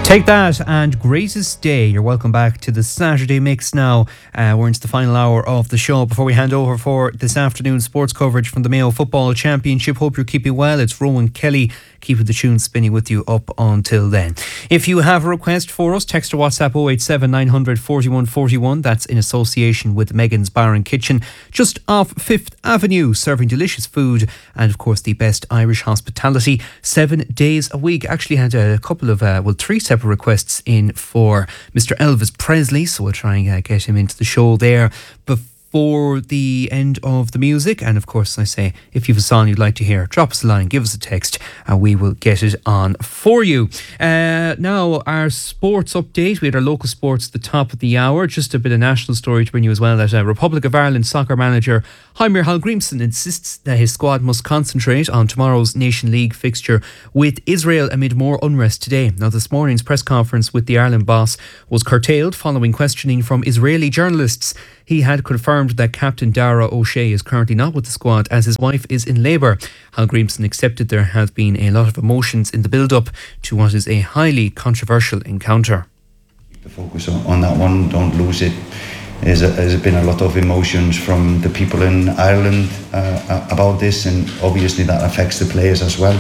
Take that and Greatest Day. You're welcome back to the Saturday Mix now. We're into the final hour of the show before we hand over for this afternoon's sports coverage from the Mayo Football Championship. Hope you're keeping well. It's Rowan Kelly keeping the tune spinning with you up until then. If you have a request for us, text or WhatsApp 087 900 41 41. That's in association with Megan's Bar and Kitchen, just off 5th Avenue, serving delicious food and of course the best Irish hospitality 7 days a week. Actually had a couple of, three separate requests in for Mr. Elvis Presley, so we'll try and get him into the show there before the end of the music. And of course, I say, if you have a song you'd like to hear, drop us a line, give us a text, and we will get it on for you. Now, our sports update. We had our local sports at the top of the hour. Just a bit of national story to bring you as well. That Republic of Ireland soccer manager Heimir Hallgrímsson insists that his squad must concentrate on tomorrow's Nation League fixture with Israel amid more unrest today. Now, this morning's press conference with the Ireland boss was curtailed following questioning from Israeli journalists. He had confirmed that captain Dara O'Shea is currently not with the squad as his wife is in labour. Hallgrímsson accepted there have been a lot of emotions in the build-up to what is a highly controversial encounter. The focus on that one, don't lose it. There's been a lot of emotions from the people in Ireland about this, and obviously that affects the players as well.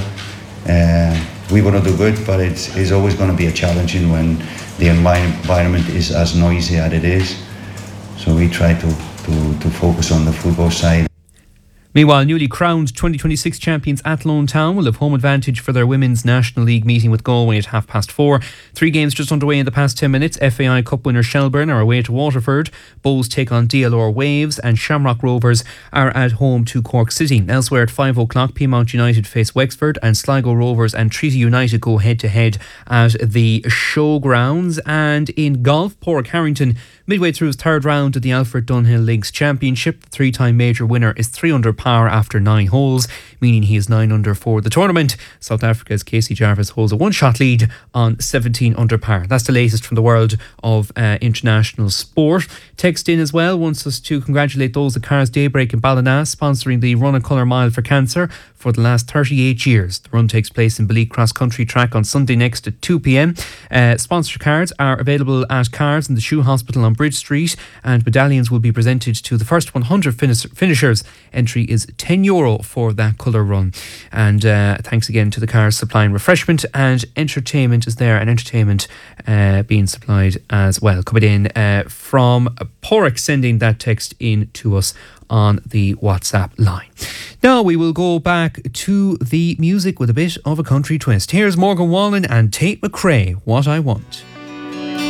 We want to do good, but it's always going to be a challenging when the environment is as noisy as it is. So we try to focus on the football side. Meanwhile, newly crowned 2026 champions Athlone Town will have home advantage for their Women's National League meeting with Galway at 4:30. 3 games just underway in the past 10 minutes. FAI Cup winner Shelburne are away to Waterford. Bows take on DLR Waves, and Shamrock Rovers are at home to Cork City. Elsewhere at 5 o'clock, Peamount United face Wexford, and Sligo Rovers and Treaty United go head to head at the Showgrounds. And in golf, Pádraig Harrington, midway through his third round of the Alfred Dunhill Links Championship, the 3-time major winner is 3 under par after 9 holes, meaning he is 9 under for the tournament. South Africa's Casey Jarvis holds a 1-shot lead on 17 under par. That's the latest from the world of international sport. Text in as well wants us to congratulate those at Cars Daybreak in Ballina sponsoring the Run a Colour Mile for Cancer for the last 38 years. The run takes place in Beleek Cross Country Track on Sunday next at 2 p.m. Sponsor cards are available at Cars in the Shoe Hospital on Bridge Street, and medallions will be presented to the first 100 finishers. Entry is €10 for that colour run. And thanks again to the Cars supplying refreshment, and entertainment is there, and entertainment being supplied as well. Coming in from Pádraig, sending that text in to us on the WhatsApp line. Now we will go back to the music with a bit of a country twist. Here's Morgan Wallen and Tate McRae, What I Want.